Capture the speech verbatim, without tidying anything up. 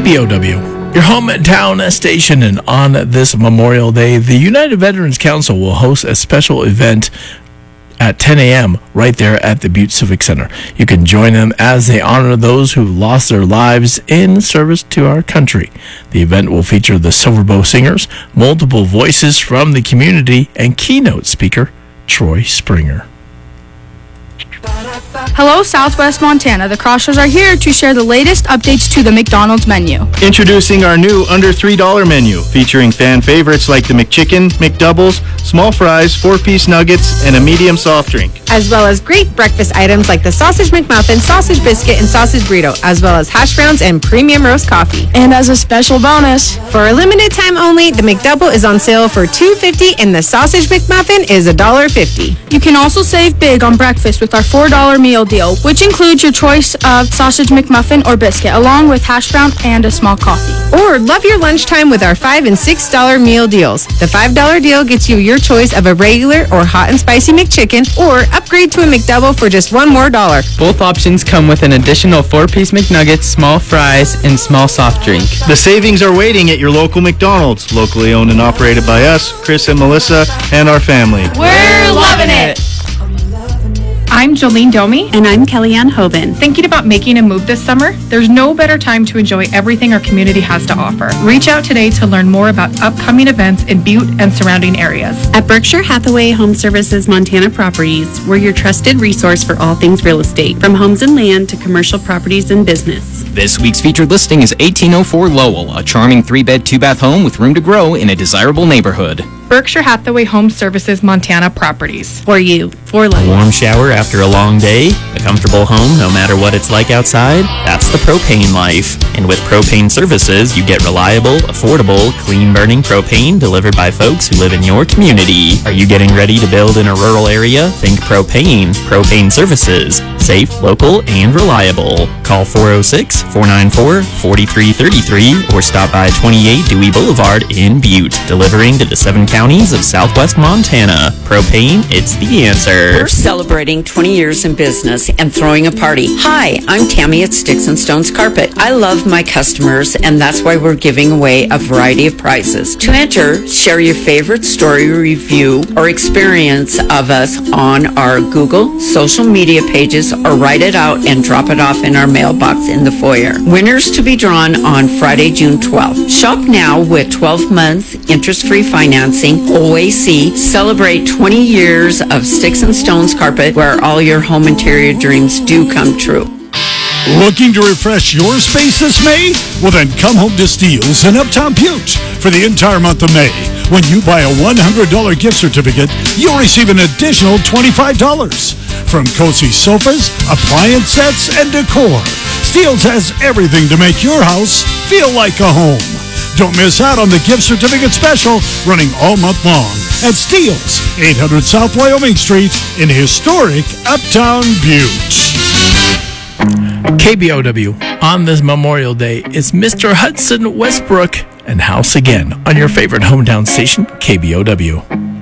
B O W, your hometown station, and on this Memorial Day, the United Veterans Council will host a special event at ten a.m. right there at the Butte Civic Center. You can join them as they honor those who lost their lives in service to our country. The event will feature the Silverbow Singers, multiple voices from the community, and keynote speaker Troy Springer. Hello, Southwest Montana. The Crossers are here to share the latest updates to the McDonald's menu. Introducing our new under three dollars menu, featuring fan favorites like the McChicken, McDoubles, small fries, four-piece nuggets, and a medium soft drink. As well as great breakfast items like the Sausage McMuffin, Sausage Biscuit, and Sausage Burrito, as well as hash browns and premium roast coffee. And as a special bonus, for a limited time only, the McDouble is on sale for two dollars and fifty cents and the Sausage McMuffin is one dollar and fifty cents. You can also save big on breakfast with our four dollars meal deal, which includes your choice of Sausage McMuffin or biscuit, along with hash brown and a small coffee. Or love your lunchtime with our five dollars and six dollars meal deals. The five dollars deal gets you your choice of a regular or hot and spicy McChicken, or upgrade to a McDouble for just one more dollar. Both options come with an additional four-piece McNuggets, small fries, and small soft drink. The savings are waiting at your local McDonald's, locally owned and operated by us, Chris and Melissa, and our family. We're loving it! I'm Jolene Domi. And I'm Kellyanne Hoban. Thinking about making a move this summer? There's no better time to enjoy everything our community has to offer. Reach out today to learn more about upcoming events in Butte and surrounding areas. At Berkshire Hathaway Home Services Montana Properties, we're your trusted resource for all things real estate, from homes and land to commercial properties and business. This week's featured listing is eighteen oh four Lowell, a charming three-bed, two-bath home with room to grow in a desirable neighborhood. Berkshire Hathaway Home Services Montana Properties. For you, for life. A warm shower after a long day, a comfortable home no matter what it's like outside. That's the propane life. And with propane services, you get reliable, affordable, clean-burning propane delivered by folks who live in your community. Are you getting ready to build in a rural area? Think propane. Propane services. Safe, local, and reliable. Call four oh six, four nine four, four three three three or stop by twenty-eight Dewey Boulevard in Butte, delivering to the seven counties of Southwest Montana. Propane, it's the answer. We're celebrating twenty years in business and throwing a party. Hi, I'm Tammy at Sticks and Stones Carpet. I love my customers, and that's why we're giving away a variety of prizes. To enter, share your favorite story, review, or experience of us on our Google, social media pages, or write it out and drop it off in our mailbox in the foyer. Winners to be drawn on Friday, June twelfth. Shop now with twelve-month interest-free financing. O A C. Celebrate twenty years of Sticks and Stones Carpet, where all your home interior dreams do come true. Looking to refresh your space this May? Well then, come home to Steele's in Uptown Butte for the entire month of May. When you buy a one hundred dollars gift certificate, you'll receive an additional twenty-five dollars. From cozy sofas, appliance sets, and decor, Steele's has everything to make your house feel like a home. Don't miss out on the gift certificate special running all month long at Steele's, eight hundred South Wyoming Street in historic Uptown Butte. K B O W, on this Memorial Day, is Mister Hudson Westbrook and House Again on your favorite hometown station, K B O W.